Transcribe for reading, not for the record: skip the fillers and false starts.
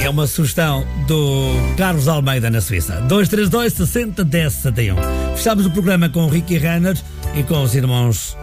É uma sugestão do Carlos Almeida, na Suíça. 232 60 10 71. Fechamos o programa com o Ricky Renner e com os irmãos